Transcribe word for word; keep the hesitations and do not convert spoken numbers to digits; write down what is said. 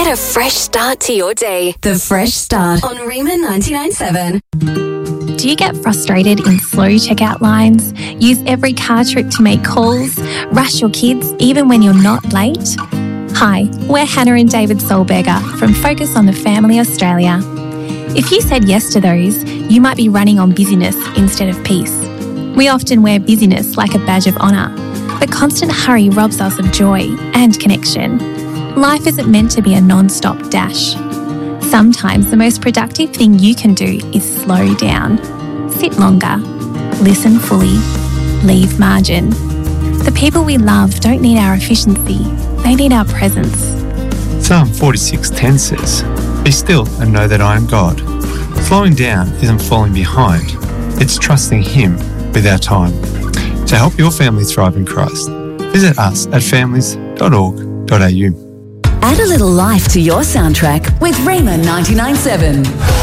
Get a fresh start to your day. The Fresh Start on Rima ninety-nine point seven. Do you get frustrated in slow checkout lines? Use every car trip to make calls? Rush your kids even when you're not late? Hi, we're Hannah and David Solberger from Focus on the Family Australia. If you said yes to those, you might be running on busyness instead of peace. We often wear busyness like a badge of honour, but constant hurry robs us of joy and connection. Life isn't meant to be a non-stop dash. Sometimes the most productive thing you can do is slow down, sit longer, listen fully, leave margin. The people we love don't need our efficiency, they need our presence. Psalm forty-six ten says, "Be still and know that I am God." Slowing down isn't falling behind, it's trusting Him with our time. To help your family thrive in Christ, visit us at families dot org dot a u. Add a little life to your soundtrack with Rima ninety-nine point seven.